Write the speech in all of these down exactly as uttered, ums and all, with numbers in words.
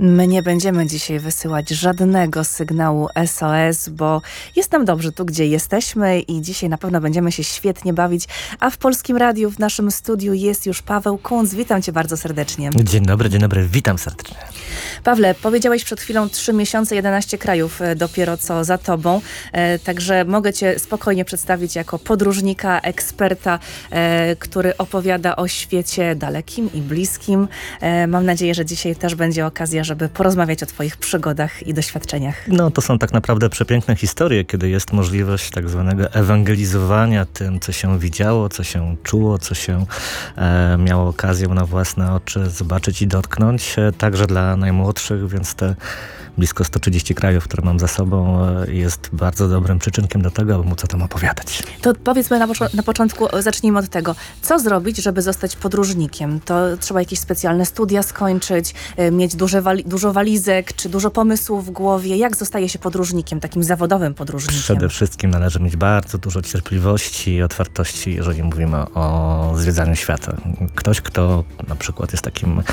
My nie będziemy dzisiaj wysyłać żadnego sygnału S O S, bo jest nam dobrze tu, gdzie jesteśmy i dzisiaj na pewno będziemy się świetnie bawić. A w Polskim Radiu, w naszym studiu jest już Paweł Kunc. Witam cię bardzo serdecznie. Dzień dobry, dzień dobry, witam serdecznie. Pawle, powiedziałeś przed chwilą trzy miesiące, jedenaście krajów dopiero co za tobą, e, także mogę cię spokojnie przedstawić jako podróżnika, eksperta, e, który opowiada o świecie dalekim i bliskim. E, mam nadzieję, że dzisiaj też będzie okazja, żeby porozmawiać o twoich przygodach i doświadczeniach. No to są tak naprawdę przepiękne historie, kiedy jest możliwość tak zwanego ewangelizowania tym, co się widziało, co się czuło, co się e, miało okazję na własne oczy zobaczyć i dotknąć, e, także dla najmłodszych, więc te blisko sto trzydzieści krajów, które mam za sobą, e, jest bardzo dobrym przyczynkiem do tego, aby móc o tym opowiadać. To powiedzmy na, pocz- na początku, zacznijmy od tego, co zrobić, żeby zostać podróżnikiem? To trzeba jakieś specjalne studia skończyć, e, mieć duże wali- dużo walizek, czy dużo pomysłów w głowie? Jak zostaje się podróżnikiem, takim zawodowym podróżnikiem? Przede wszystkim należy mieć bardzo dużo cierpliwości i otwartości, jeżeli mówimy o zwiedzaniu świata. Ktoś, kto na przykład jest takim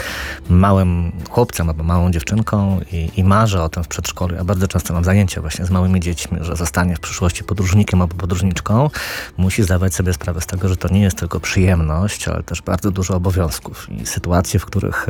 małym chłopcem albo małą dziewczynką i, i marzy o tym w przedszkolu. Ja bardzo często mam zajęcia właśnie z małymi dziećmi, że zostanie w przyszłości podróżnikiem albo podróżniczką. Musi zdawać sobie sprawę z tego, że to nie jest tylko przyjemność, ale też bardzo dużo obowiązków i sytuacje, w których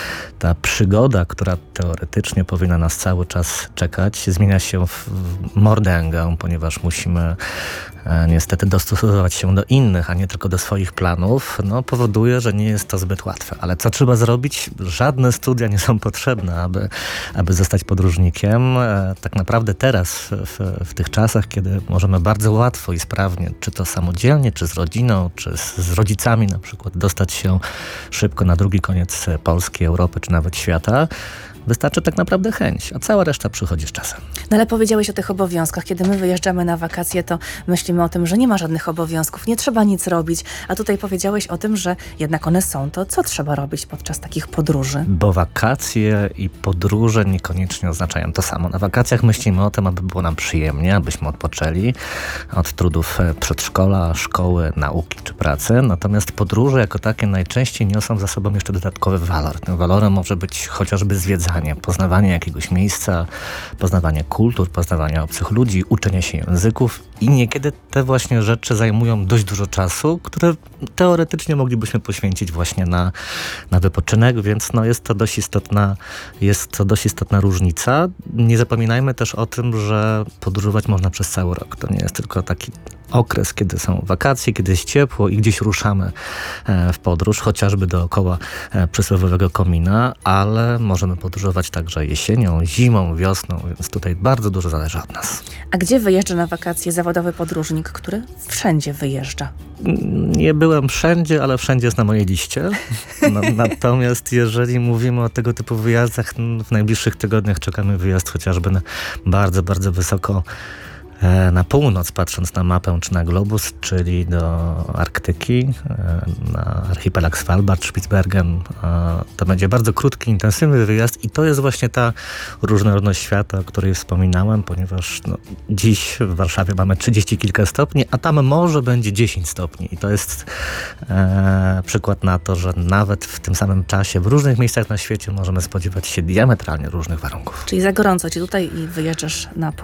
ta przygoda, która teoretycznie powinna nas cały czas czekać, zmienia się w mordęgę, ponieważ musimy e, niestety dostosować się do innych, a nie tylko do swoich planów, no powoduje, że nie jest to zbyt łatwe. Ale co trzeba zrobić? Żadne studia nie są potrzebne, aby, aby zostać podróżnikiem. E, tak naprawdę teraz, w, w tych czasach, kiedy możemy bardzo łatwo i sprawnie, czy to samodzielnie, czy z rodziną, czy z, z rodzicami na przykład, dostać się szybko na drugi koniec Polski, Europy, czy nawet świata, wystarczy tak naprawdę chęć, a cała reszta przychodzi z czasem. No ale powiedziałeś o tych obowiązkach. Kiedy my wyjeżdżamy na wakacje, to myślimy o tym, że nie ma żadnych obowiązków, nie trzeba nic robić, a tutaj powiedziałeś o tym, że jednak one są. To co trzeba robić podczas takich podróży? Bo wakacje i podróże niekoniecznie oznaczają to samo. Na wakacjach myślimy o tym, aby było nam przyjemnie, abyśmy odpoczęli od trudów przedszkola, szkoły, nauki czy pracy. Natomiast podróże jako takie najczęściej niosą za sobą jeszcze dodatkowy walor. Tym walorem może być chociażby zwiedzanie, poznawanie jakiegoś miejsca, poznawanie kultur, poznawanie obcych ludzi, uczenie się języków i niekiedy te właśnie rzeczy zajmują dość dużo czasu, które teoretycznie moglibyśmy poświęcić właśnie na, na wypoczynek, więc no jest to dość istotna, jest to dość istotna różnica. Nie zapominajmy też o tym, że podróżować można przez cały rok. To nie jest tylko taki okres, kiedy są wakacje, kiedy jest ciepło i gdzieś ruszamy w podróż, chociażby dookoła przysłowiowego komina, ale możemy podróżować także jesienią, zimą, wiosną, więc tutaj bardzo dużo zależy od nas. A gdzie wyjeżdża na wakacje zawodowy podróżnik, który wszędzie wyjeżdża? Nie byłem wszędzie, ale wszędzie jest na mojej liście. No, natomiast jeżeli mówimy o tego typu wyjazdach, w najbliższych tygodniach czekamy wyjazd chociażby na bardzo, bardzo wysoko na północ, patrząc na mapę czy na globus, czyli do Arktyki, na archipelag Svalbard, Spitsbergen. To będzie bardzo krótki, intensywny wyjazd i to jest właśnie ta różnorodność świata, o której wspominałem, ponieważ no, dziś w Warszawie mamy trzydzieści kilka stopni, a tam może będzie dziesięć stopni i to jest e, przykład na to, że nawet w tym samym czasie w różnych miejscach na świecie możemy spodziewać się diametralnie różnych warunków. Czyli za gorąco ci tutaj i wyjeżdżasz na